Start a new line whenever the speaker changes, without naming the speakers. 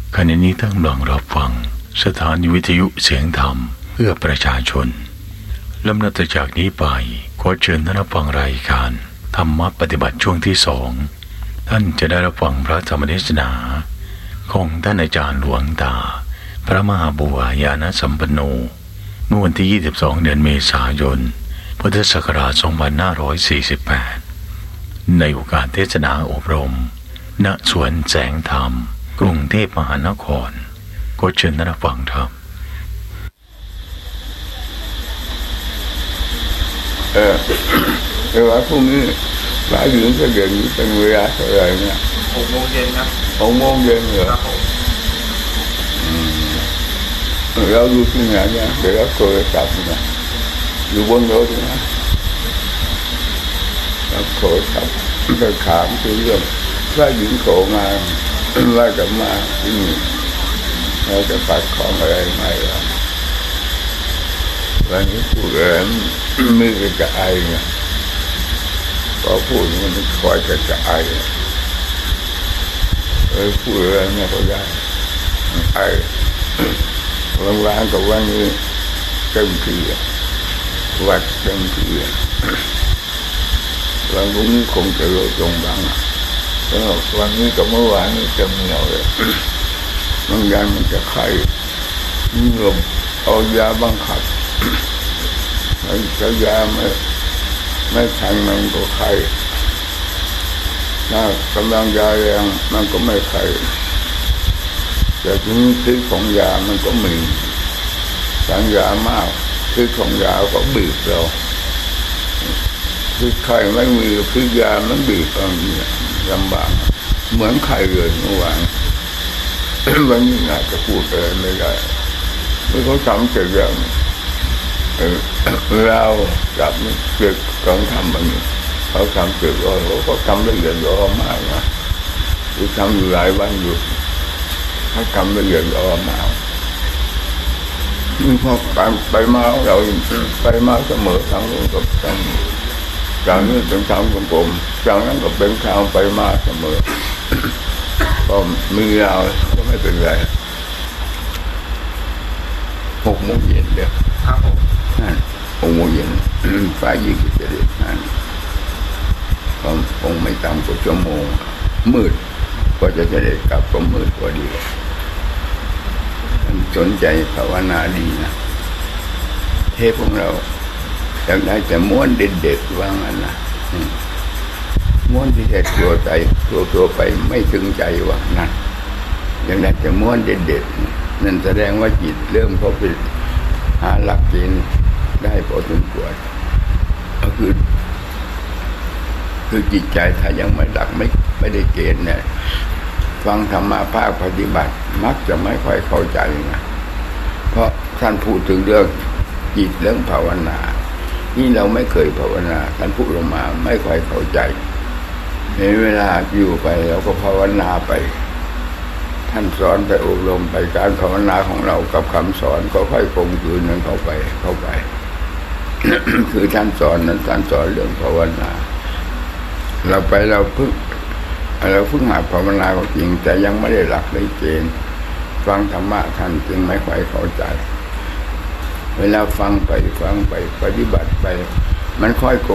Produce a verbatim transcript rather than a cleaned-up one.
ขณะนี้ท่านกำลังรับฟังสถานีวิทยุเสียงธรรมเพื่อประชาชนลำดับจากนี้ไปขอเชิญท่านรับฟังรายการธรรมปฏิบัติช่วงที่สองท่านจะได้รับฟังพระธรรมเทศนาของท่านอาจารย์หลวงตาพระมหาบัวยาณสัมปันโนเมื่อวันที่ยี่สิบสองเดือนเมษายนพุทธศักราชสองพันห้าร้อยสี่สิบแปดในโอกาสเทศนาอบรมณสวนแสงธรรมกรุงเทพมหานครก็เชิญท่านฟังครับ
เออแต่ว่าพรุ่งนี้หลายหญิงจะเดินเป็นเวลาเท่าไหร่เนี่ย
หกโมงเย็นครับ
หกโมงเย็นเหรอเราอยู่ที่ไหนเนี่ยเดี๋ยวเราโทรศัพท์นะอยู่บนรถนะเราโทรศัพท์ก็ถามคือเรื่องว่าหญิงโผล่มาว่าจะมาที่นี่เราจะฝากของอะไรไหมล่ะวันนี้พูดอะไรไม่ได้จะไอเนี่ยพอพูดมันคอยจะจะไอเออพูดอะไรเนี่ยก็ได้ไอร้านๆกับวันนี้เต็มที่วัดเต็มที่วันพรุ่งนี้คงจะลดลงบ้างแล้ววันนี้กับเมื่อวานนี้จะเหนียวเลยบางอย่างมันจะไข้มีลมเอายาบังคับถ้ายาไม่ไม่ทันมันก็ไข้ถ้ากำลังยาแรงมันก็ไม่ไข้แต่ทีนี้พิษของยามันก็มีทานยามากพิษของยาก็บีบเราพิษไข้ไม่มีพิษยามันบีบเราเนี่ยลำบากเหมือนไข้เลยเมื่อวานวันนี้น่าจะพูดอะไรไม่ได้ไม่เขาทำเสร็จแล้วเราจับเกิดการทำมันเขาทำเกิดว่าเขาทำได้เยอะมากนะคือทำอยู่หลายวันอยู่เขาทำได้เยอะมากนี่พอการไปมาเราไปมาเสมอทั้งกับทั้งจากนี้เป็นทางของผมจากนั้นก็เป็นทางไปมาเสมอก็มีเราก็ไม่เป็นไรหกโมงเย็นเดียว
ครับผม
นั่นหกโมงเย็นฝ่ายยิงจะเด็ดนั่นก็คงไม่ต่ำกว่าชั่วโมงมืดก็จะจะได้กลับก็มืดพอดีสนใจภาวนาดีนะเทพของเราอยากได้จะม้วนเด็ดๆว่างั้นนะม้วนที่จะตัวใจตัวตัวไปไม่ถึงใจว่านั่นอยากได้จะม้วนเด็ดๆนั่นแสดงว่าจิตเริ่มเขาไปหาหลักเกณฑ์ได้พอสมควรก็คือคือจิตใจถ้ายังไม่หลักไม่ไม่ได้เกณฑ์เนี่ยฟังธรรมะภาคปฏิบัติมักจะไม่ค่อยเข้าใจนะเพราะท่านพูดถึงเรื่องจิตเรื่องภาวนานี่เราไม่เคยภาวนาท่านพูดออกมาไม่ค่อยเข้าใจในเวลาอยู่ไปเราก็ภาวนาไปท่านสอนไปอบรมไปการภาวนาของเรากับคำสอนก็ค่อยคงคืนนั้นเข้าไปเข้าไป คือท่านสอนนั้นท่านสอนเรื่องภาวนาเราไปเราเพิ่งเราเพิ่งหาภาวนาก็จริงแต่ยังไม่ได้หลักได้เกณฑ์ฟังธรรมะท่านจึงไม่ค่อยเข้าใจเวลาฟังไปฟังไปปฏิบัติไปมันค่อยค